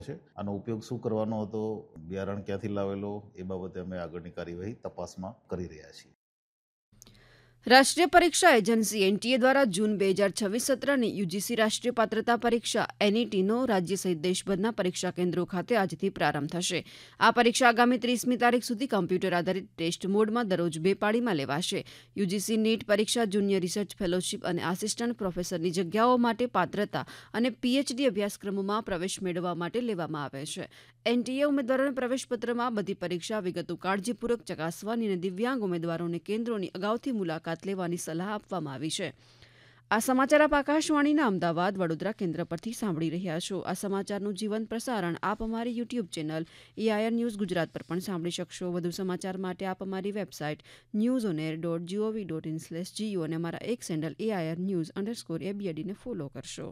છે. આનો ઉપયોગ શું કરવાનો હતો, બિયારણ ક્યાંથી લાવેલો, એ બાબતે અમે આગળની કાર્યવાહી તપાસમાં કરી રહ્યા છીએ. રાષ્ટ્રીય પરીક્ષા એજન્સી એનટીએ દ્વારા જૂન 2026 સત્રની યુજીસી રાષ્ટ્રીય પાત્રતા પરીક્ષા એનઈટીનો રાજ્ય સહિત દેશભરના પરીક્ષા કેન્દ્રો ખાતે આજથી પ્રારંભ થશે. આ પરીક્ષા આગામી 30મી તારીખ સુધી કમ્પ્યુટર આધારિત ટેસ્ટ મોડમાં દરરોજ 2 પાળીમાં લેવાશે. યુજીસી નીટ પરીક્ષા જુનિયર રિસર્ચ ફેલોશિપ અને આસિસ્ટન્ટ પ્રોફેસરની જગ્યાઓ માટે પાત્રતા અને પીએચડી અભ્યાસક્રમોમાં પ્રવેશ મેળવવા માટે લેવામાં આવે છે. એનટીએ ઉમેદવારોને પ્રવેશપત્રમાં બધી પરીક્ષા વિગતો કાળજીપૂર્વક ચકાસવાની અને દિવ્યાંગ ઉમેદવારોને કેન્દ્રોની અગાઉથી મુલાકાત લેવાની સલાહ આપવામાં આવી છે. આ સમાચાર આપ આકાશવાણીના અમદાવાદ વડોદરા કેન્દ્ર પરથી સાંભળી રહ્યા છો. આ સમાચારનું જીવંત પ્રસારણ આપ અમારી YouTube channel AIR news Gujarat પર પણ સાંભળી શકશો. વધુ સમાચાર માટે આપ અમારી વેબસાઇટ newsonair.gov.in/geo અને અમારા એક હેન્ડલ AIR_news_ABD ને ફોલો કરશો.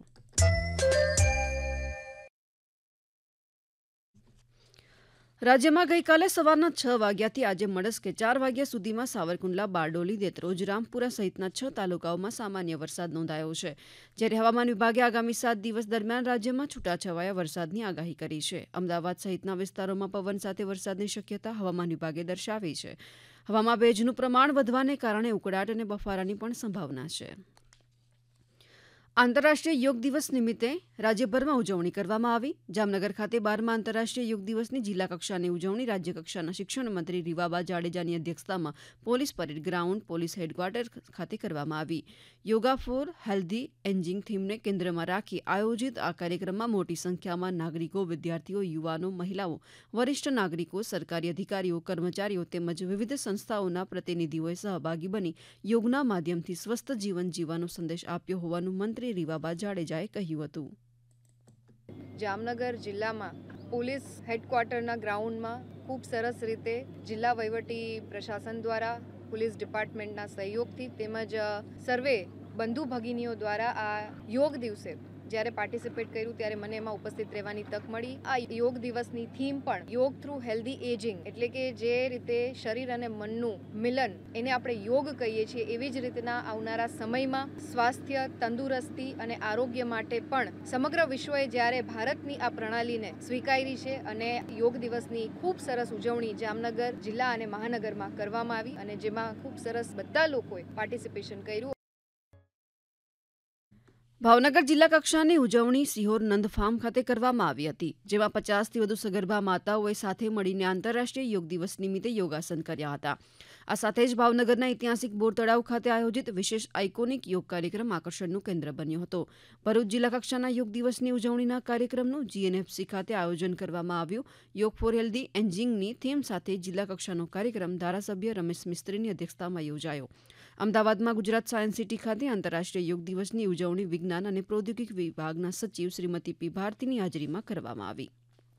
રાજ્યમાં ગઈકાલે સવારના 6 વાગ્યાથી આજે મળસ્કે 4 વાગ્યા સુધીમાં સાવરકુંડલા, બારડોલી, દેત્રોજ, રામપુરા સહિતના 6 તાલુકાઓમાં સામાન્ય વરસાદ નોંધાયો છે. જ્યારે હવામાન વિભાગે આગામી 7 દિવસ દરમિયાન રાજ્યમાં છૂટાછવાયા વરસાદની આગાહી કરી છે. અમદાવાદ સહિતના વિસ્તારોમાં પવન સાથે વરસાદની શક્યતા હવામાન વિભાગે દર્શાવી છે. હવામાં ભેજનું પ્રમાણ વધવાને કારણે ઉકળાટ અને બફારાની પણ સંભાવના છે. આંતરરાષ્ટ્રીય યોગ દિવસ નિમિત્તે રાજ્યભરમાં ઉજવણી કરવામાં આવી. જામનગર ખાતે 12મા આંતરરાષ્ટ્રીય યોગ દિવસની જિલ્લા કક્ષાની ઉજવણી રાજ્યકક્ષાના શિક્ષણ મંત્રી રીવાબા જાડેજાની અધ્યક્ષતામાં police parade ground, police headquarter ખાતે કરવામાં આવી. યોગા ફોર હેલ્ધી એજિંગ થીમને કેન્દ્રમાં રાખી આયોજિત આ કાર્યક્રમમાં મોટી સંખ્યામાં નાગરિકો, વિદ્યાર્થીઓ, યુવાનો, મહિલાઓ, વરિષ્ઠ નાગરિકો, સરકારી અધિકારીઓ, કર્મચારીઓ તેમજ વિવિધ સંસ્થાઓના પ્રતિનિધિઓએ સહભાગી બની યોગના માધ્યમથી સ્વસ્થ જીવન જીવવાનો સંદેશ આપ્યો હોવાનું મંત્રી રીવાબા જાડેજાએ કહ્યું હતું. જામનગર જિલ્લામાં પોલીસ હેડક્વાર્ટરના ગ્રાઉન્ડમાં ખૂબ સરસ રીતે જિલ્લા વહીવટી પ્રશાસન દ્વારા, પોલીસ ડિપાર્ટમેન્ટના સહયોગથી તેમજ સર્વે બંધુ ભગીનીઓ દ્વારા આ યોગ દિવસે જ્યારે પાર્ટિસિપેટ કર્યું ત્યારે મને એમાં ઉપસ્થિત રહેવાની તક મળી. આ યોગ દિવસની થીમ પણ યોગ થ્રુ હેલ્ધી એજિંગ, એટલે કે જે રીતે શરીર અને મનનું મિલન એને આપણે યોગ કહીએ છીએ, એવી જ રીતના આવનારા સમયમાં સ્વાસ્થ્ય, તંદુરસ્તી અને આરોગ્ય માટે પણ સમગ્ર વિશ્વએ જ્યારે ભારતની આ પ્રણાલીને સ્વીકારી છે અને યોગ દિવસની ખૂબ સરસ ઉજવણી જામનગર જિલ્લા અને મહાનગરમાં કરવામાં આવી અને જેમાં ખૂબ સરસ બધા લોકોએ પાર્ટિસિપેશન કર્યું. ભાવનગર જિલ્લા કક્ષાની ઉજવણી સિહોર નંદ ફાર્મ ખાતે કરવામાં આવી હતી, જેમાં 50થી વધુ સગર્ભા માતાઓએ સાથે મળીને આંતરરાષ્ટ્રીય યોગ દિવસ નિમિત્તે યોગાસન કર્યા હતા. આ સાથે જ ભાવનગરના ઐતિહાસિક બોર તળાવ ખાતે આયોજિત વિશેષ આઇકોનિક યોગ કાર્યક્રમ આકર્ષણનું કેન્દ્ર બન્યો હતો. ભરૂચ જિલ્લા કક્ષાના યોગ દિવસની ઉજવણીના કાર્યક્રમનું જીએનએફસી ખાતે આયોજન કરવામાં આવ્યું. યોગ ફોર હેલ્ધી એજિંગની થીમ સાથે જિલ્લા કક્ષાનો કાર્યક્રમ ધારાસભ્ય રમેશ મિસ્ત્રીની અધ્યક્ષતામાં યોજાયો. અમદાવાદમાં ગુજરાત સાયન્સ સિટી ખાતે આંતરરાષ્ટ્રીય યોગ દિવસની ઉજવણી વિજ્ઞાન અને પ્રૌદ્યોગિક વિભાગના સચિવ શ્રીમતી પી ભારતીની હાજરીમાં કરવામાં આવી.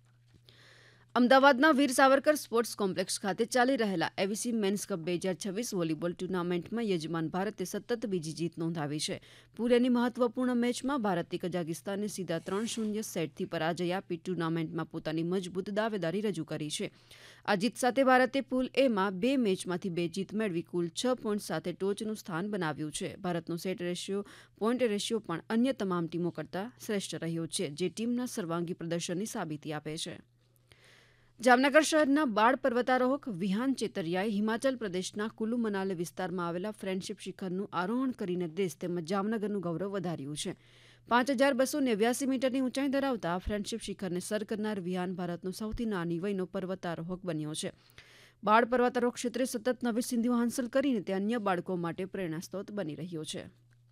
અમદાવાદના વીર સાવરકર સ્પોર્ટ્સ કોમ્પ્લેક્સ ખાતે ચાલી રહેલા એવીસી મેન્સ કપ 2026 વોલીબોલ ટુર્નામેન્ટમાં યજમાન ભારતે સતત બીજી જીત નોંધાવી છે. પૂરેની મહત્વપૂર્ણ મેચમાં ભારતે કઝાકિસ્તાનને સીધા 3-0 સેટથી પરાજય આપી ટુર્નામેન્ટમાં પોતાની મજબૂત દાવેદારી રજૂ કરી છે. આ જીત સાથે ભારતે પૂલ એમાં 2 મેચમાંથી 2 જીત મેળવી કુલ 6 પોઈન્ટ સાથે ટોચનું સ્થાન બનાવ્યું છે. ભારતનો સેટ રેશિયો, પોઈન્ટ રેશિયો પણ અન્ય તમામ ટીમો કરતાં શ્રેષ્ઠ રહ્યો છે, જે ટીમના સર્વાંગી પ્રદર્શનની સાબિતી આપે છે. જામનગર શહેરના બાળ પર્વતારોહક વિહાન ચેતરિયાએ હિમાચલ પ્રદેશના કુલુ મનાલી વિસ્તારમાં આવેલા ફ્રેન્ડશીપ શિખરનું આરોહણ કરીને દેશ તેમજ જામનગરનું ગૌરવ વધાર્યું છે. 5289 મીટરની ઊંચાઈ ધરાવતા આ ફ્રેન્ડશીપ શિખરને સર કરનાર વિહાન ભારતનો સૌથી નાની વયનો પર્વતારોહક બન્યો છે. બાળ પર્વતારોહક ક્ષેત્રે સતત નવી સિદ્ધિઓ હાંસલ કરીને તે અન્ય બાળકો માટે પ્રેરણાસ્ત્રોત બની રહ્યો છે.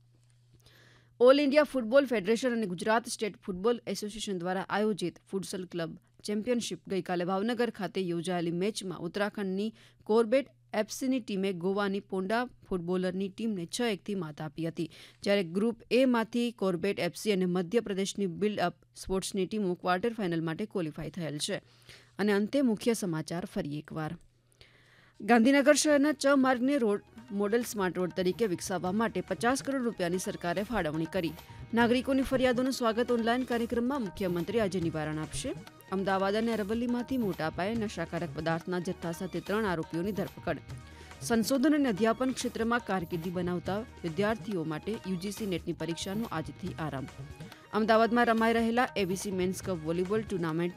ઓલ ઇન્ડિયા ફૂટબોલ ફેડરેશન અને ગુજરાત સ્ટેટ ફૂટબોલ એસોસિએશન દ્વારા આયોજિત ફુટસલ ક્લબ ચેમ્પિયનશિપ ગઈકાલે ભાવનગર ખાતે યોજાયેલી મેચમાં ઉત્તરાખંડની કોર્બેટ એફસીની ટીમે ગોવાની પોંડા ફૂટબોલરની ટીમને 6-1થી માત આપી હતી. જ્યારે ગ્રુપ એમાંથી કોર્બેટ એફસી અને મધ્યપ્રદેશની બિલ્ડ અપ સ્પોર્ટ્સની ટીમો ક્વાર્ટર ફાઇનલ માટે ક્વોલિફાય થયેલ છે. અને અંતે મુખ્ય સમાચાર ફરી એકવાર. ગાંધીનગર શહેરના ચ માર્ગને મોડેલ સ્માર્ટ રોડ તરીકે વિકસાવવા માટે 50 કરોડ રૂપિયાની સરકારે ફાળવણી કરી. નાગરિકોની ફરિયાદોનું સ્વાગત ઓનલાઈન કાર્યક્રમમાં મુખ્યમંત્રી આજે નિવારણ આપશે. અમદાવાદ અને અરવલ્લીમાંથી મોટા પાયે નશાકારક પદાર્થના જથ્થા સાથે 3 આરોપીઓની ધરપકડ. સંશોધન અને અધ્યાપન ક્ષેત્રમાં કારકિર્દી બનાવતા વિદ્યાર્થીઓ માટે યુજીસી નેટની પરીક્ષાનો આજથી આરંભ. અમદાવાદમાં રમાઈ રહેલા ABC men's cup volleyball tournament